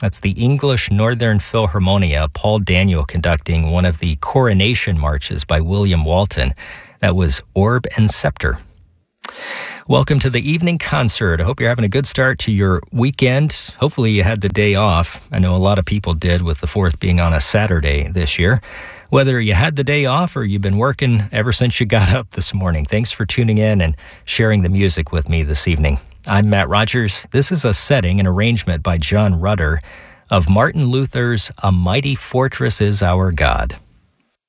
That's the English Northern Philharmonia, Paul Daniel conducting one of the coronation marches by William Walton. That was Orb and Scepter. Welcome to the evening concert. I hope you're having a good start to your weekend. Hopefully you had the day off. I know a lot of people did, with the 4th being on a Saturday this year. Whether you had the day off or you've been working ever since you got up this morning, thanks for tuning in and sharing the music with me this evening. I'm Matt Rogers. This is a setting, an arrangement by John Rutter of Martin Luther's A Mighty Fortress Is Our God.